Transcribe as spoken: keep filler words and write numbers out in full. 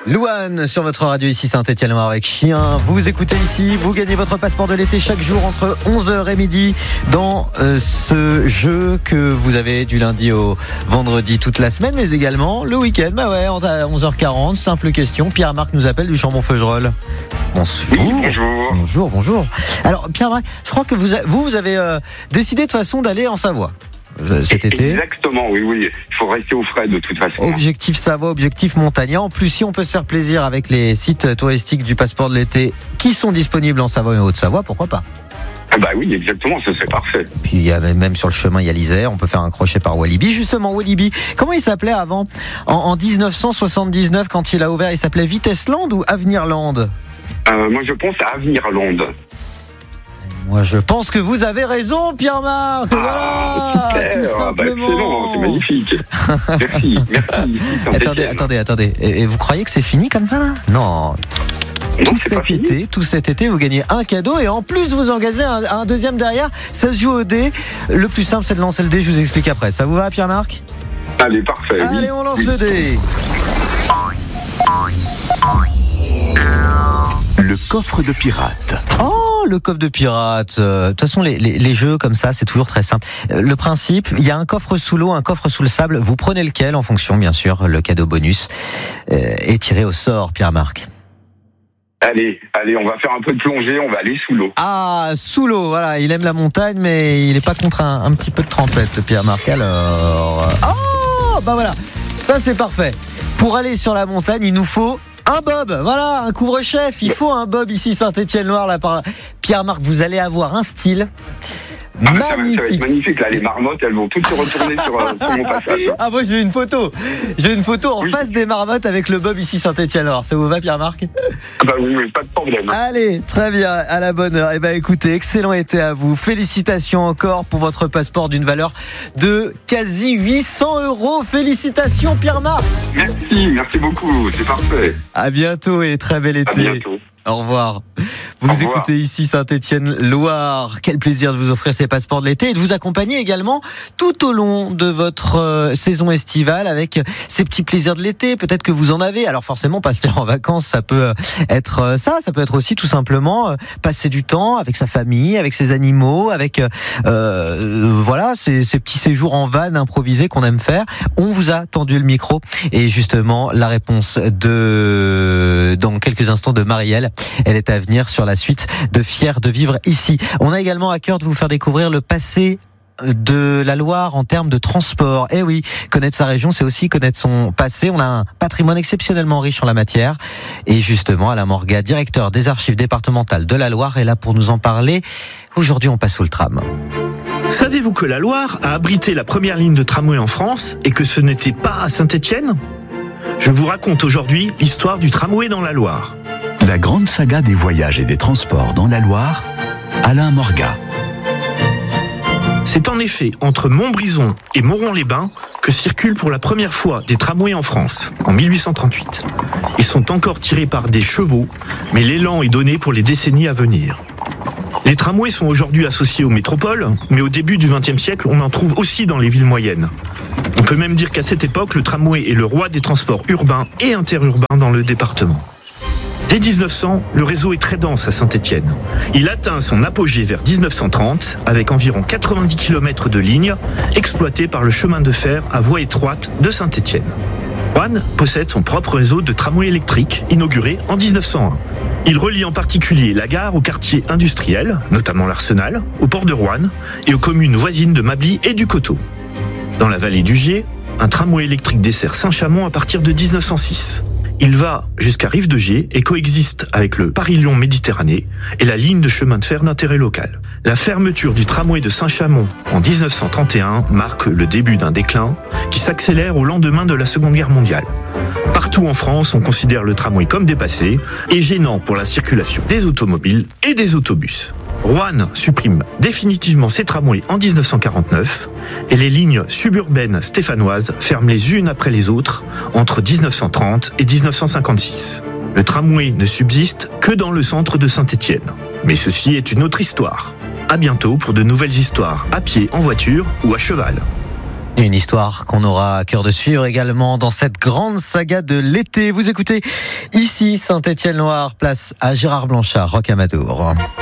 Louane sur votre radio ici Saint-Étienne-Loire avec Chien. Vous écoutez ici, vous gagnez votre passeport de l'été chaque jour entre onze heures et midi dans euh, ce jeu que vous avez du lundi au vendredi toute la semaine, mais également le week-end. Bah ouais, à onze heures quarante, simple question. Pierre-Marc nous appelle du Chambon-Feugerolles. Bonjour. Oui, bonjour. Bonjour, bonjour. Alors Pierre-Marc, je crois que vous, a, vous, vous avez euh, décidé de façon d'aller en Savoie cet été. Exactement, oui, oui. Il faut rester au frais de toute façon. Objectif Savoie, objectif montagnard. En plus, si on peut se faire plaisir avec les sites touristiques du passeport de l'été qui sont disponibles en Savoie et en Haute-Savoie, pourquoi pas ? Ah bah oui, exactement, ça c'est parfait. Puis il y a même sur le chemin, il y a l'Isère, on peut faire un crochet par Walibi. Justement, Walibi, comment il s'appelait avant ? En, en dix-neuf cent soixante-dix-neuf, quand il a ouvert, il s'appelait Vitesseland ou Avenirland ? euh, Moi je pense à Avenirland. Moi, je pense que vous avez raison, Pierre-Marc. Ah, voilà, super. tout simplement. Bah, excellent, c'est magnifique. Merci, merci. Attendez, attendez, attendez. Et, et vous croyez que c'est fini comme ça, là ? Non. Non, Tout c'est cet pas fini. été, tout cet été, vous gagnez un cadeau et en plus vous engagez un, un deuxième derrière. Ça se joue au dé. Le plus simple, c'est de lancer le dé. Je vous explique après. Ça vous va, Pierre-Marc ? Allez, parfait. Allez, oui. on lance oui. le dé. Le coffre de pirate. Oh, le coffre de pirate. Euh, De toute façon, les, les, les jeux comme ça, c'est toujours très simple. Euh, Le principe, il y a un coffre sous l'eau, un coffre sous le sable. Vous prenez lequel en fonction, bien sûr, le cadeau bonus euh, est tiré au sort, Pierre-Marc. Allez, allez, on va faire un peu de plongée, on va aller sous l'eau. Ah, sous l'eau, voilà. Il aime la montagne, mais il n'est pas contre un, un petit peu de trempette, Pierre-Marc. Alors, oh, bah voilà. Ça, c'est parfait. Pour aller sur la montagne, il nous faut un bob, voilà, un couvre-chef. Il faut un bob ici, Saint-Étienne-Loire. Là, par... Pierre-Marc, vous allez avoir un style Ah, ça va- Ça va magnifique. être magnifique, là, les marmottes, elles vont toutes se retourner sur, euh, sur mon passage. Ah, moi, j'ai une photo. J'ai une photo en Oui. face des marmottes avec le bob ici, Saint-Étienne-Loire. Ça vous va, Pierre-Marc ? Ah bah oui, oui, pas de problème. Allez, très bien, à la bonne heure. Eh ben, écoutez, excellent été à vous. Félicitations encore pour votre passeport d'une valeur de quasi huit cents euros. Félicitations, Pierre-Marc. Merci, merci beaucoup, c'est parfait. À bientôt et très bel À été. bientôt. Au revoir. Vous Au revoir. écoutez ici Saint-Étienne-Loire. Quel plaisir de vous offrir ces passeports de l'été et de vous accompagner également tout au long de votre euh, saison estivale avec ces petits plaisirs de l'été. Peut-être que vous en avez. Alors forcément, partir en vacances, ça peut être euh, ça. Ça peut être aussi tout simplement euh, passer du temps avec sa famille, avec ses animaux, avec euh, euh, voilà ces, ces petits séjours en van improvisés qu'on aime faire. On vous a tendu le micro et justement la réponse de dans quelques instants de Marielle. Elle est à venir sur la suite de Fier de vivre ici. On a également à cœur de vous faire découvrir le passé de la Loire en termes de transport. Eh oui, connaître sa région, c'est aussi connaître son passé. On a un patrimoine exceptionnellement riche en la matière. Et justement, Alain Morgat, directeur des archives départementales de la Loire, est là pour nous en parler. Aujourd'hui, on passe sous le tram. Savez-vous que la Loire a abrité la première ligne de tramway en France et que ce n'était pas à Saint-Étienne ? Je vous raconte aujourd'hui l'histoire du tramway dans la Loire. La grande saga des voyages et des transports dans la Loire, Alain Morgat. C'est en effet entre Montbrison et Moron-les-Bains que circulent pour la première fois des tramways en France, en mille huit cent trente-huit. Ils sont encore tirés par des chevaux, mais l'élan est donné pour les décennies à venir. Les tramways sont aujourd'hui associés aux métropoles, mais au début du vingtième siècle, on en trouve aussi dans les villes moyennes. On peut même dire qu'à cette époque, le tramway est le roi des transports urbains et interurbains dans le département. Dès dix-neuf cents, le réseau est très dense à Saint-Étienne. Il atteint son apogée vers dix-neuf cent trente, avec environ quatre-vingt-dix kilomètres de lignes exploitées par le chemin de fer à voie étroite de Saint-Étienne. Roanne possède son propre réseau de tramway électrique, inauguré en dix-neuf cent un. Il relie en particulier la gare au quartier industriel, notamment l'Arsenal, au port de Roanne et aux communes voisines de Mably et du Coteau. Dans la vallée du Gier, un tramway électrique dessert Saint-Chamond à partir de dix-neuf cent six. Il va jusqu'à Rive de Gier et coexiste avec le Paris-Lyon Méditerranée et la ligne de chemin de fer d'intérêt local. La fermeture du tramway de Saint-Chamond en dix-neuf cent trente et un marque le début d'un déclin qui s'accélère au lendemain de la Seconde Guerre mondiale. Partout en France, on considère le tramway comme dépassé et gênant pour la circulation des automobiles et des autobus. Roanne supprime définitivement ses tramways en dix-neuf cent quarante-neuf et les lignes suburbaines stéphanoises ferment les unes après les autres entre dix-neuf cent trente et dix-neuf cent cinquante-six. Le tramway ne subsiste que dans le centre de Saint-Étienne. Mais ceci est une autre histoire. À bientôt pour de nouvelles histoires, à pied, en voiture ou à cheval. Une histoire qu'on aura à cœur de suivre également dans cette grande saga de l'été. Vous écoutez ici Saint-Étienne-Loire, place à Gérard Blanchard, Rocamadour.